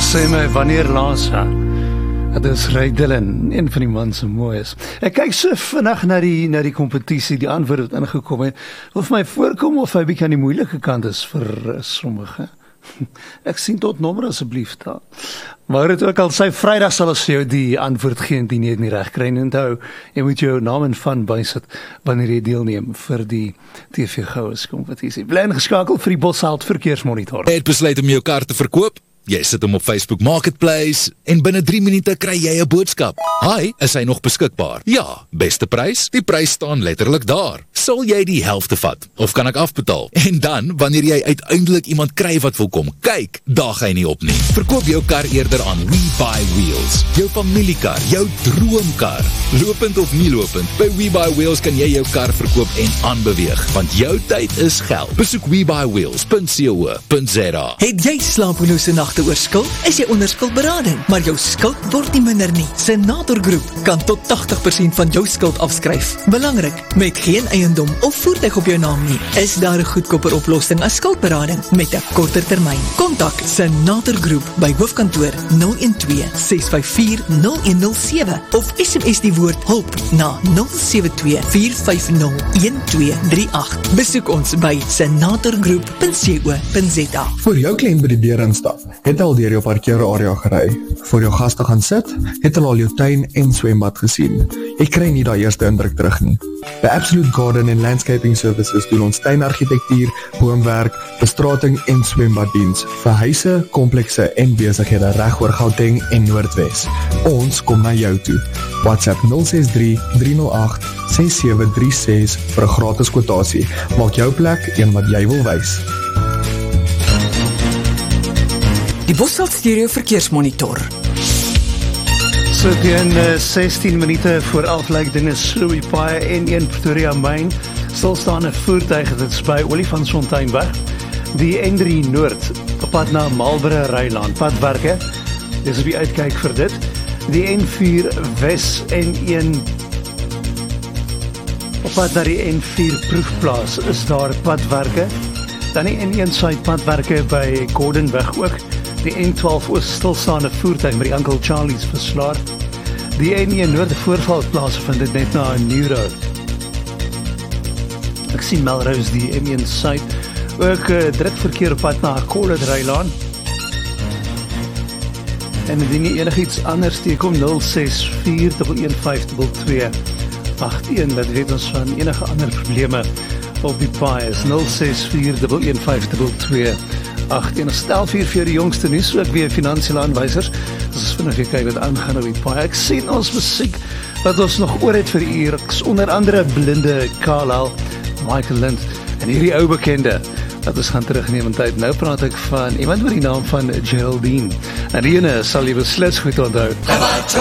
Sê my, wanneer laas dit is Ray Dillon, een van die man se mooies. Ek kyk so vinnig na die kompetisie, die antwoord wat ingekom het, of my voorkom of hy bietjie aan die moeilike kant is vir sommige. Ek sien tot nommer asseblief daar. Maar het ook al sy Vrydag sal ons jou die antwoord gee indien jy dit nie reg kry nie. Onthou, jy moet jou naam en van bysit wanneer jy deelneem vir die TV Goues kompetisie. Bly ingeskakel vir die Bossard verkeersmonitor. Het besluit om jou kar te verkoop? Jy sit hom op Facebook Marketplace en binne 3 minute kry jy 'n boodskap. Hi, is hy nog beskikbaar? Ja, beste prys? Die prys staan letterlik daar. Sal jy die helfte vat? Of kan ek afbetaal? En dan, wanneer jy uiteindelik iemand kry wat wil kom kyk, daag hy nie op nie. Verkoop jou kar eerder aan WeBuyWheels. Jou familiekar, jou droomkar. Lopend of nie lopend, by WeBuyWheels kan jy jou kar verkoop en aanbeweeg, want jou tyd is geld. Besoek WeBuyWheels.co.za. Het jy slapelose nagte oor skuld? Is jy onder skuldberading, maar jou skuld word nie minder nie. Senator Groep kan tot 80% van jou skuld afskryf. Belangrik, met geen eiendom of voertuig op jou naam nie, is daar 'n goedkoper oplossing as skuldberading met 'n korter termyn. Kontak Senator Groep by hoofkantoor 012-654-0107 of SMS die woord hulp na 072-450-1238. Besoek ons by senatorgroep.co.za. Voor jou kliënt by die deurstap, het al deur jou parkeerarea gery. Voor jou gaste gaan sit, het al jou tuin en swembad gesien. Jy kry nie daai eerste indruk terug nie. By Absolute Garden and Landscaping Services doen ons tuinargitektuur, boomwerk, bestrating en swembaddiens vir huise, komplekse en besighede reg oor Gauteng en Noordwes. Ons kom na jou toe. WhatsApp 063-308-6736 vir 'n gratis kwotasie. Maak jou plek een wat jy wil wys. Die Bossard Stereo Verkeersmonitor. So teen 16 minute voor 11 lyk dinge so die paai N1 Pretoria Main. Stilstaande voertuig, dit is by Olifantsfonteinweg. Die N3 Noord, op pad na Marlborough Rylaan, padwerke. Dis op die uitkyk vir dit. Die N4 Wes N1 op pad na die N4 Proefplaas is daar padwerke. Dan die N1 Suid padwerke by Gordonweg ook. Die N12 Oos stilstaande voertuig met die Uncle Charlie's verslaar. Die N1 Noord voorval plaasvind dit net na 'n New Road. Ek sien Melrose die N1 Suid. Ook druk verkeer op pad na Collett Rylaan. En indien nie enigiets anders teekom 064-115-2281. Dat weet ons van enige ander probleme op die paai is 064-115-2281. Stel vir die jongste nuus, ook weer finansiële aanwysers. Dis vinnig weer kyk wat aangaan op die paai. Ek sien ons musiek wat ons nog oor het vir die uur. Onder andere Blinde Carlisle, Michael Lind en hierdie ou bekende wat ons gaan terugneem in tyd. Nou praat ek van iemand met die naam van Geraldine. En die ene sal jy beslis goed onthou.